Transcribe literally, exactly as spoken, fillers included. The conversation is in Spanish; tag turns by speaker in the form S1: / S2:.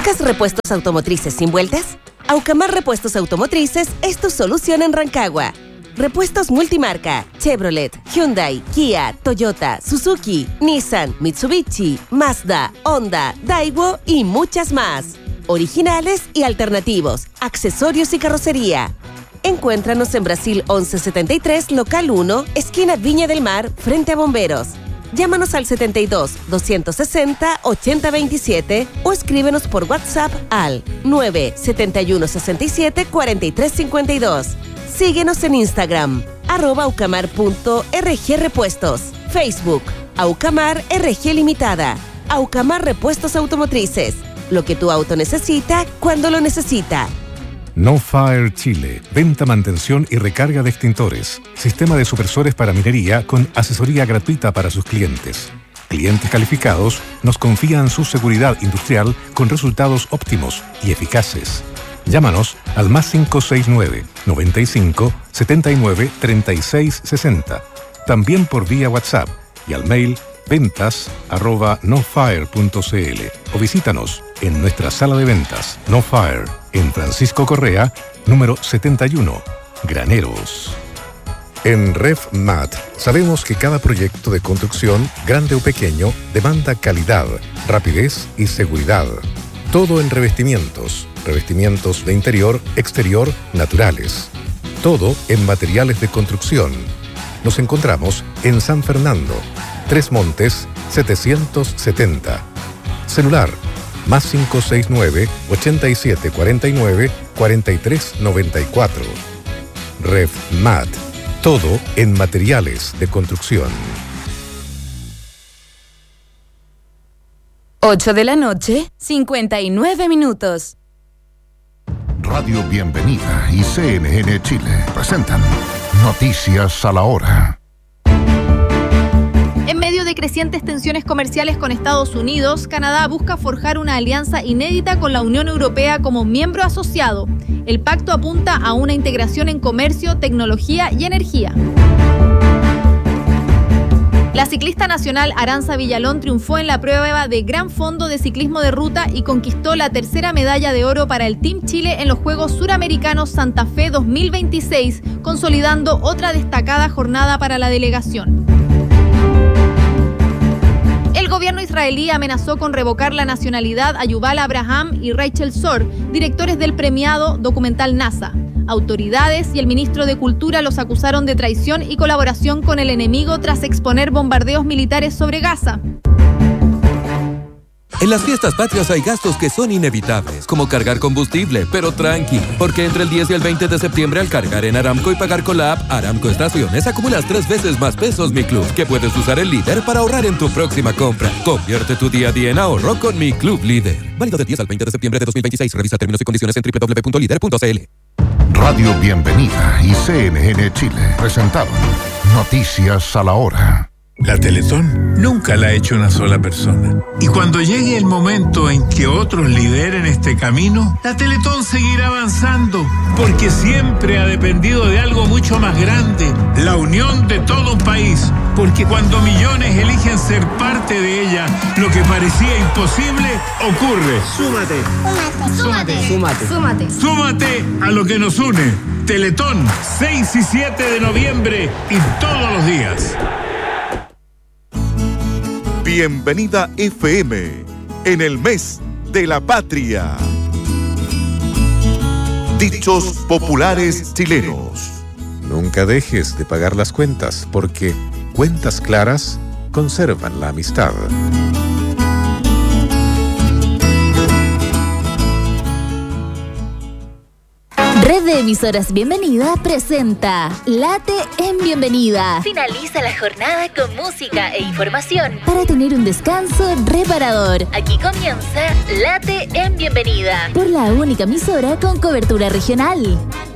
S1: ¿Buscas repuestos automotrices sin vueltas? Aucamar Repuestos Automotrices es tu solución en Rancagua. Repuestos multimarca, Chevrolet, Hyundai, Kia, Toyota, Suzuki, Nissan, Mitsubishi, Mazda, Honda, Daewoo y muchas más. Originales y alternativos, accesorios y carrocería. Encuéntranos en Brasil once setenta y tres, local uno, esquina Viña del Mar, frente a Bomberos. Llámanos al setenta y dos, doscientos sesenta, ochenta veintisiete o escríbenos por WhatsApp al nueve setenta y uno sesenta y siete, cuarenta y tres cincuenta y dos. Síguenos en Instagram, arroba aucamar punto rg repuestos. Facebook, Aucamar R G Limitada. Aucamar Repuestos Automotrices. Lo que tu auto necesita, cuando lo necesita.
S2: No Fire Chile. Venta, mantención y recarga de extintores. Sistema de supresores para minería con asesoría gratuita para sus clientes. Clientes calificados nos confían su seguridad industrial con resultados óptimos y eficaces. Llámanos al más cinco seis nueve, noventa y cinco, setenta y nueve, treinta y seis sesenta. También por vía WhatsApp y al mail ventas arroba nofire punto cl o visítanos en nuestra sala de ventas No Fire en Francisco Correa, número setenta y uno, Graneros. En RefMat sabemos que cada proyecto de construcción, grande o pequeño, demanda calidad, rapidez y seguridad. Todo en revestimientos, revestimientos de interior, exterior, naturales. Todo en materiales de construcción. Nos encontramos en San Fernando, Tres Montes, setecientos setenta. Celular, más cinco seis nueve, ochenta y siete cuarenta y nueve, cuarenta y tres noventa y cuatro. RefMat, todo en materiales de construcción.
S3: ocho de la noche, cincuenta y nueve minutos.
S4: Radio Bienvenida y C N N Chile presentan Noticias a la Hora.
S5: En medio de crecientes tensiones comerciales con Estados Unidos, Canadá busca forjar una alianza inédita con la Unión Europea como miembro asociado. El pacto apunta a una integración en comercio, tecnología y energía. La ciclista nacional Aranza Villalón triunfó en la prueba de Gran Fondo de Ciclismo de Ruta y conquistó la tercera medalla de oro para el Team Chile en los Juegos Suramericanos Santa Fe dos mil veintiséis, consolidando otra destacada jornada para la delegación. El gobierno israelí amenazó con revocar la nacionalidad a Yuval Abraham y Rachel Sor, directores del premiado documental NASA. Autoridades y el ministro de Cultura los acusaron de traición y colaboración con el enemigo tras exponer bombardeos militares sobre Gaza.
S6: En las fiestas patrias hay gastos que son inevitables, como cargar combustible, pero tranqui, porque entre el diez y el veinte de septiembre al cargar en Aramco y pagar con la app Aramco Estaciones acumulas tres veces más pesos Mi Club, que puedes usar el Líder para ahorrar en tu próxima compra. Convierte tu día a día en ahorro con Mi Club Líder. Válido del diez al veinte de septiembre de dos mil veintiséis. Revisa términos y condiciones en doble u doble u doble u punto líder punto c l.
S4: Radio Bienvenida y C N N Chile presentaron Noticias a la Hora.
S7: La Teletón nunca la ha hecho una sola persona. Y cuando llegue el momento en que otros lideren este camino, la Teletón seguirá avanzando, porque siempre ha dependido de algo mucho más grande, la unión de todo un país. Porque cuando millones eligen ser parte de ella, lo que parecía imposible ocurre. Súmate.
S8: Súmate.
S7: Súmate.
S8: Súmate.
S7: Súmate a lo que nos une. Teletón, seis y siete de noviembre y todos los días.
S9: Bienvenida F M, en el mes de la patria. Dichos populares chilenos.
S2: Nunca dejes de pagar las cuentas, porque cuentas claras conservan la amistad.
S10: Red de Emisoras Bienvenida presenta Late en Bienvenida. Finaliza la jornada con música e información para tener un descanso reparador. Aquí comienza Late en Bienvenida por la única emisora con cobertura regional.